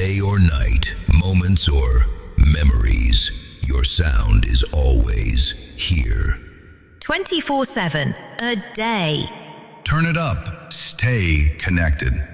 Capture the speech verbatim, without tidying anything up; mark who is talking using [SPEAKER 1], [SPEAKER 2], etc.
[SPEAKER 1] Day or night, moments or memories, your sound is always here.
[SPEAKER 2] twenty-four seven, a day.
[SPEAKER 3] Turn it up. Stay connected.